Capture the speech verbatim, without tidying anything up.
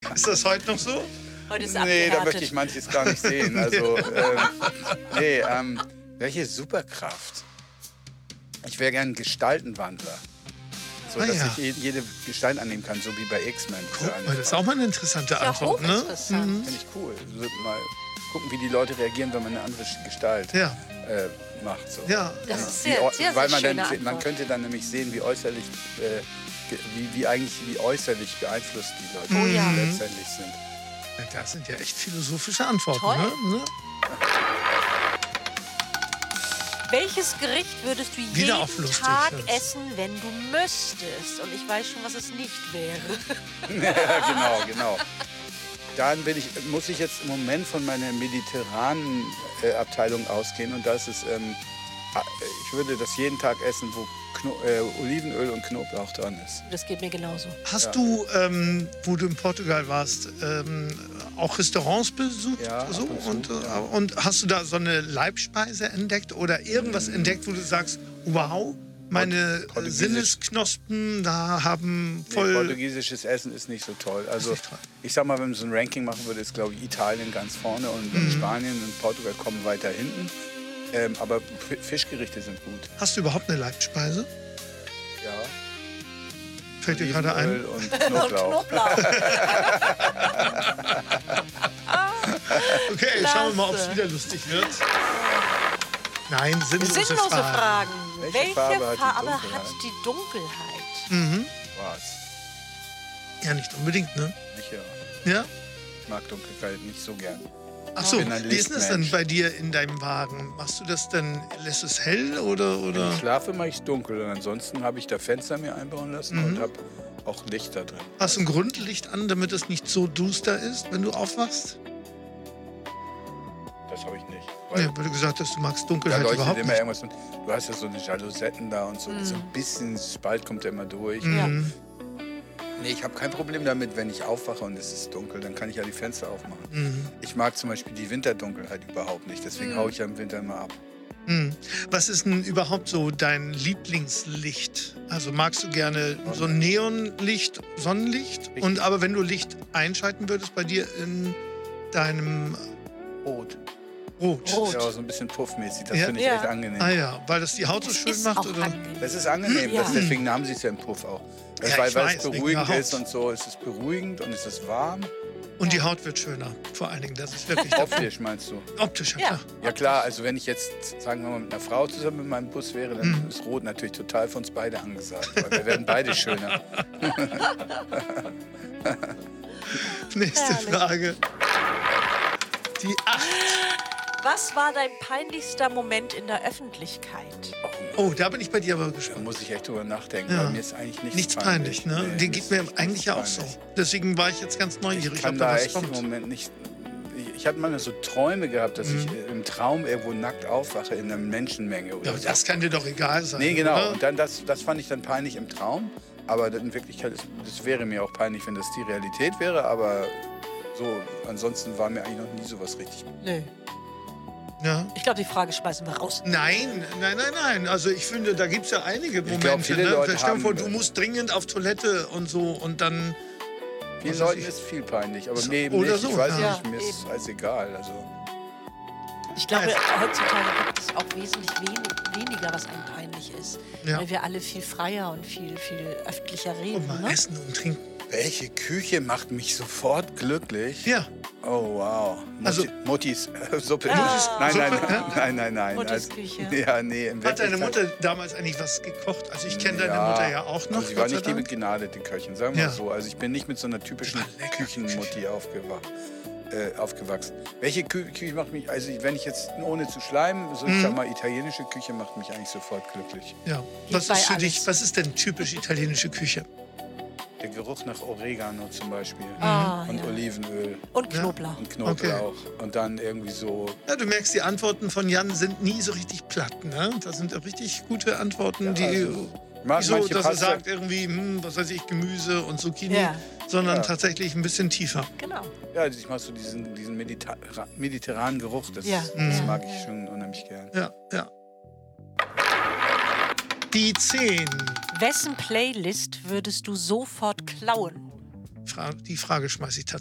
Ist das heute noch so? Heute ist Nee, da abgehärtet. möchte ich manches gar nicht sehen. Also, ähm, nee, ähm, welche Superkraft? Ich wäre gern Gestaltenwandler. So, Ah, dass ja. ich je- jede Gestalt annehmen kann, so wie bei X-Men. Guck mal, das ist auch mal eine interessante Ja, Antwort, ne? hochinteressant. Finde ich cool. So, mal gucken, wie die Leute reagieren, wenn man eine andere Gestalt Ja, äh, macht. So. ja. Das ist Wie sehr, äu- sehr, weil sehr man, dann, schöne se- man Antwort. könnte dann nämlich sehen, wie äußerlich, äh, ge- wie, wie eigentlich wie äußerlich beeinflusst die Leute Oh ja. letztendlich sind. Ja, das sind ja echt philosophische Antworten, Toll. ne? ne? Welches Gericht würdest du Wieder jeden auf lustig Tag jetzt. essen, wenn du müsstest? Und ich weiß schon, was es nicht wäre. Ja, genau, genau. Dann bin ich, muss ich jetzt im Moment von meiner mediterranen äh, Abteilung ausgehen und das ist, ähm, ah, ich würde das jeden Tag essen, wo Kno äh, Olivenöl und Knoblauch dran ist. Das geht mir genauso. Hast Ja. du, ähm, wo du in Portugal warst, ähm, auch Restaurants besucht? Ja, so? ab und zu, und, äh, ja. und hast du da so eine Leibspeise entdeckt oder irgendwas Mm. entdeckt, wo du sagst, wow, meine Port- Portugiesisch. Sinnesknospen da haben Nee, voll... portugiesisches Essen ist nicht so toll. Also nicht toll. ich sag mal, wenn man so ein Ranking machen würde, ist glaube ich Italien ganz vorne und, Mhm. und Spanien und Portugal kommen weiter hinten. Ähm, aber F- Fischgerichte sind gut. Hast du überhaupt eine Leibspeise? Ja. Fällt dir gerade Olivenöl ein? und Und Knoblauch. Knoblauch. Okay, schauen wir mal, ob es Klasse. wieder lustig wird. Nein, sinnlose, Sinnlose Fragen. Fragen. Welche Welche, Farbe hat die Farbe Dunkelheit? hat die Dunkelheit? Mhm. Was? Ja, nicht unbedingt, ne? Ich ja. Ja? Ich mag Dunkelheit nicht so gern. Ach so, Ich bin ein wie ist das denn Lichtmensch. bei dir in deinem Wagen? Machst du das denn, lässt es hell oder? Wenn oder? ich schlafe, mache ich es dunkel. Und ansonsten habe ich da Fenster mir einbauen lassen Mhm. und habe auch Licht da drin. Hast du ein Grundlicht an, damit es nicht so duster ist, wenn du aufwachst? Das habe ich nicht. Ja, Weil weil du gesagt hast, du magst da Dunkelheit leuchtet überhaupt immer nicht. irgendwas. Und du hast ja so eine Jalousetten da und so. Mhm. So ein bisschen Spalt kommt ja immer durch. Ja. Mhm. Nee, ich habe kein Problem damit, wenn ich aufwache und es ist dunkel, dann kann ich ja die Fenster aufmachen. Mhm. Ich mag zum Beispiel die Winterdunkelheit überhaupt nicht, deswegen Mhm. haue ich ja im Winter immer ab. Mhm. Was ist denn überhaupt so dein Lieblingslicht? Also magst du gerne so ein Neonlicht, Sonnenlicht? Richtig. Und aber wenn du Licht einschalten würdest bei dir in deinem Rot. Rot. Rot. Ja, so ein bisschen puffmäßig, das Ja. finde ich Ja. echt angenehm. Ah ja, weil das die Haut so Das schön ist macht, auch oder? angenehm. Das ist angenehm, Ja. das, deswegen haben sie es ja im Puff auch. Das, Ja, weil ich weil weiß, es wegen beruhigend der ist Haut. und so, es ist beruhigend und es ist warm. Und die Haut wird schöner, vor allen Dingen. Das ist wirklich der Optisch meinst du? Optisch, ja Ja. klar. Ja klar, also wenn ich jetzt, sagen wir mal, mit einer Frau zusammen in meinem Bus wäre, dann Mhm. ist Rot natürlich total für uns beide angesagt, weil wir werden beide schöner. Nächste Herrlich. Frage. Die acht. Was war dein peinlichster Moment in der Öffentlichkeit? Oh, da bin ich bei dir aber Da gespannt. muss ich echt drüber nachdenken, Ja. weil mir ist eigentlich nichts, Nichts peinlich, ne? Nee, Die mir geht ist mir echt eigentlich nichts ja auch so. peinlich. Deswegen war ich jetzt ganz neugierig, Ich kann ob da da was echt im kommt. Moment nicht. Ich, ich hatte mal so Träume gehabt, dass ich Mhm. äh, im Traum irgendwo nackt aufwache in einer Menschenmenge. Ja, Oder aber so. das kann dir doch egal sein. Nee, genau. Oder? Und dann das, das fand ich dann peinlich im Traum. Aber in Wirklichkeit, ist- das wäre mir auch peinlich, wenn das die Realität wäre. Aber so, ansonsten war mir eigentlich noch nie sowas richtig. Nö. Ja. Ich glaube, die Frage schmeißen wir raus. Nein, nein, nein, nein. Also ich finde, da gibt es ja einige glaub, Momente. viele ne? Leute Stell dir vor, haben- du musst dringend auf Toilette und so und dann. Vielen Was weiß Leuten ich. ist viel peinlich, aber So, mir eben oder nicht. so, Ich weiß ja. nicht, mir ist eben. alles egal. Also, Ich glaube, Also- heutzutage gibt es auch wesentlich wen weniger, was einem peinlich ist. Ja. Weil wir alle viel freier und viel, viel öffentlicher Und reden. mal Ne? essen und trinken. welche Küche macht mich sofort glücklich? Ja. Oh, wow. Mutti, Also- Muttis äh, Suppe. Ah. Nein, nein, Suppe, nein, nein, nein, nein. Muttis Also- Küche. Ja, nee, in Hat deine Wirklichkeit- Mutter damals eigentlich was gekocht? Also ich kenne deine Ja, Mutter ja auch noch. Also sie war Gott sei nicht die Dank. begnadete Köchin, sagen wir Ja. mal so. Also ich bin nicht mit so einer typischen Die war lecker, Küchenmutti aufgewacht. Äh, aufgewachsen. Welche Kü Küche macht mich, also wenn ich jetzt ohne zu schleimen, so ich Mhm. sag mal, italienische Küche macht mich eigentlich sofort glücklich. Ja. Was bei ist für alles. dich, was ist denn typisch italienische Küche? Der Geruch nach Oregano zum Beispiel Ah, und ja. Olivenöl Und Ja. Knoblauch. und Knoblauch und dann irgendwie so, Ja, du merkst, die Antworten von Jan sind nie so richtig platt. Ne? Das sind auch richtig gute Antworten, Ja, die, also, ma- die so, manche dass er Pasta- sagt irgendwie, hm, was weiß ich, Gemüse und Zucchini, Ja. sondern Ja. tatsächlich ein bisschen tiefer. Genau. ja, ich mag so diesen, diesen medita mediterranen Geruch, das, Ja. das Ja. mag ich schon unheimlich gern. Ja, ja. Die zehn. Wessen Playlist würdest du sofort klauen? Fra die Frage schmeiße ich tatsächlich.